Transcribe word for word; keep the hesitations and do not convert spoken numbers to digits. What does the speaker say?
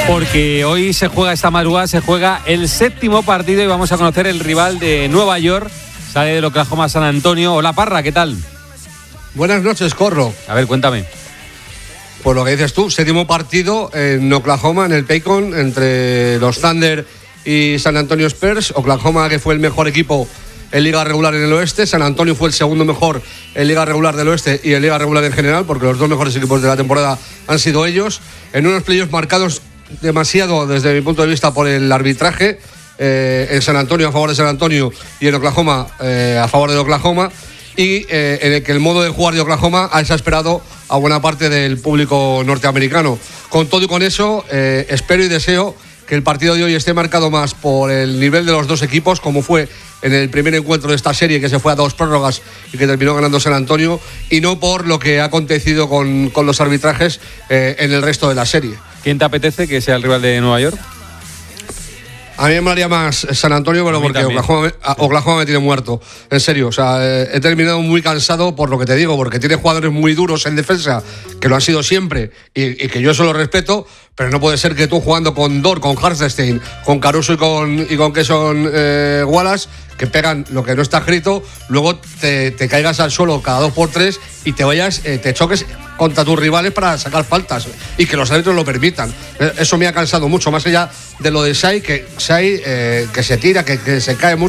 Porque hoy se juega, esta madrugada se juega el séptimo partido y vamos a conocer el rival de Nueva York. Sale del Oklahoma San Antonio. Hola Parra, ¿qué tal? Buenas noches, Corro. A ver, cuéntame. Pues lo que dices tú, séptimo partido en Oklahoma, en el Paycon, entre los Thunder y San Antonio Spurs. Oklahoma, que fue el mejor equipo en liga regular en el oeste. San Antonio fue el segundo mejor en liga regular del oeste y en liga regular en general, porque los dos mejores equipos de la temporada han sido ellos. En unos playoffs marcados demasiado, desde mi punto de vista, por el arbitraje. Eh, en San Antonio a favor de San Antonio y en Oklahoma eh, a favor de Oklahoma. Y eh, en el que el modo de jugar de Oklahoma ha exasperado a buena parte del público norteamericano. Con todo y con eso, eh, espero y deseo que el partido de hoy esté marcado más por el nivel de los dos equipos, como fue en el primer encuentro de esta serie, que se fue a dos prórrogas y que terminó ganando San Antonio, y no por lo que ha acontecido con, con los arbitrajes eh, en el resto de la serie. ¿Quién te apetece que sea el rival de Nueva York? A mí me molaría más San Antonio, pero porque Oklahoma, Oklahoma me tiene muerto. En serio, o sea, eh, he terminado muy cansado por lo que te digo, porque tiene jugadores muy duros en defensa, que lo han sido siempre, y, y que yo eso lo respeto, pero no puede ser que tú jugando con Dort, con Hartenstein, con Caruso y con, y con Kesson eh, Wallace, que pegan lo que no está escrito, luego te, te caigas al suelo cada dos por tres y te vayas, eh, te choques contra tus rivales para sacar faltas y que los árbitros lo permitan. Eso me ha cansado mucho, más allá de lo de Shai, que Shai eh, que se tira, que, que se cae mucho.